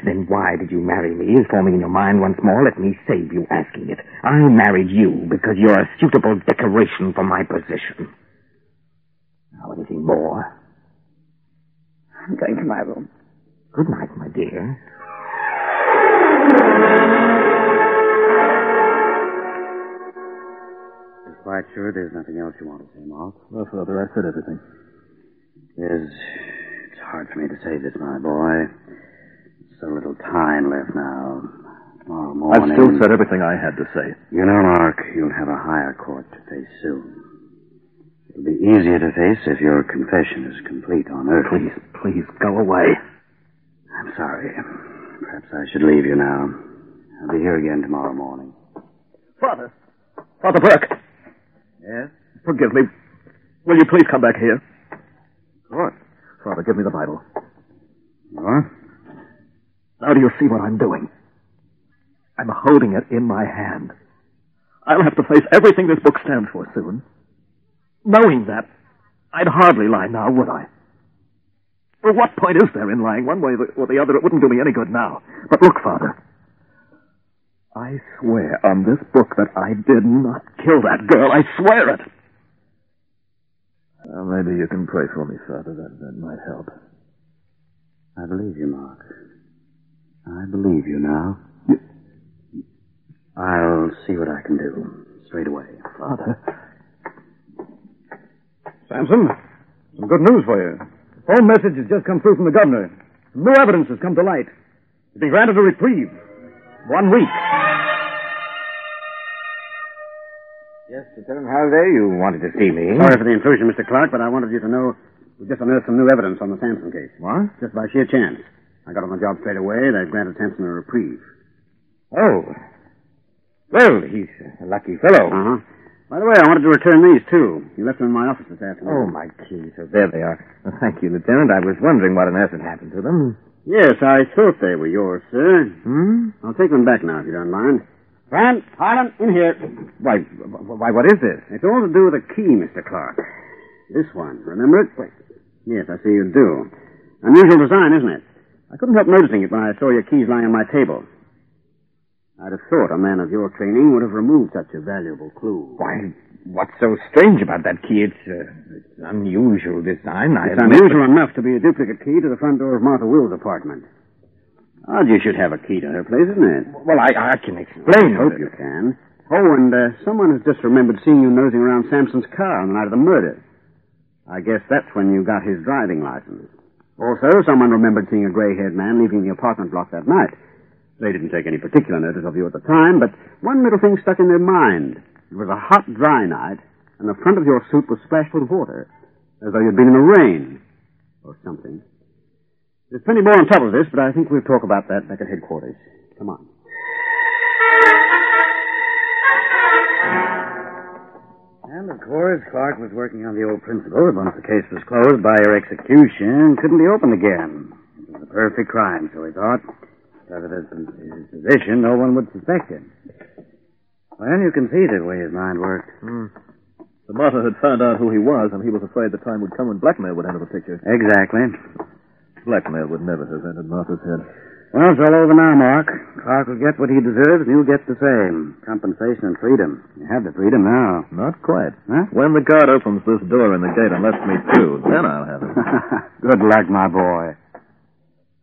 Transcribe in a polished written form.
Then why did you marry me? Is forming in your mind once more. Let me save you asking it. I married you because you're a suitable decoration for my position. Now, anything more? I'm going to my room. Good night, my dear. You're quite sure there's nothing else you want to say, Mark? No, Father, I said everything. It's hard for me to say this, my boy. So little time left now. Tomorrow morning... I've still said everything I had to say. You know, Mark, you'll have a higher court to face soon. It'll be easier to face if your confession is complete on Earth. Please, go away. I'm sorry. Perhaps I should leave you now. I'll be here again tomorrow morning. Father Burke. Yes? Forgive me. Will you please come back here? Of course. Father, give me the Bible. What? Now do you see what I'm doing? I'm holding it in my hand. I'll have to face everything this book stands for soon. Knowing that, I'd hardly lie now, would I? Well, what point is there in lying one way or the other? It wouldn't do me any good now. But look, Father, I swear on this book that I did not kill that girl. I swear it. Well, maybe you can pray for me, Father. That might help. I believe you, Mark. I believe you now. I'll see what I can do. Straight away. Father. Samson, some good news for you. The phone message has just come through from the governor. Some new evidence has come to light. You've been granted a reprieve. 1 week. Yes, Lieutenant Halliday, you wanted to see me. Sorry for the intrusion, Mr. Clark, but I wanted you to know we just unearthed some new evidence on the Sampson case. What? Just by sheer chance. I got on the job straight away. They granted Sampson a reprieve. Oh. Well, he's a lucky fellow. Uh-huh. By the way, I wanted to return these, too. You left them in my office this afternoon. Oh, my keys. So there they are. Well, thank you, Lieutenant. I was wondering what on earth had happened to them. Yes, I thought they were yours, sir. I'll take them back now, if you don't mind. Grant, Harlan, in here. Why, what is this? It's all to do with a key, Mr. Clark. This one, remember it? Yes, I see you do. Unusual design, isn't it? I couldn't help noticing it when I saw your keys lying on my table. I'd have thought a man of your training would have removed such a valuable clue. Why, what's so strange about that key? It's unusual design. It's unusual enough to be a duplicate key to the front door of Martha Will's apartment. Odd you should have a key to her place, isn't it? Well, I can explain. I hope you can. Oh, and someone has just remembered seeing you nosing around Sampson's car on the night of the murder. I guess that's when you got his driving license. Also, someone remembered seeing a gray-haired man leaving the apartment block that night. They didn't take any particular notice of you at the time, but one little thing stuck in their mind. It was a hot, dry night, and the front of your suit was splashed with water, as though you'd been in the rain, or something. There's plenty more on top of this, but I think we'll talk about that back at headquarters. Come on. And, of course, Clark was working on the old principle that once the case was closed by your execution, couldn't be opened again. It was a perfect crime, so he thought. Because of his position, no one would suspect him. Well, you can see the way his mind worked. The Martha had found out who he was, and he was afraid the time would come when blackmail would enter the picture. Exactly. Blackmail would never have entered Martha's head. Well, it's all over now, Mark. Clark will get what he deserves, and you'll get the same. Compensation and freedom. You have the freedom now. Not quite. Huh? When the guard opens this door in the gate and lets me through, then I'll have it. Good luck, my boy.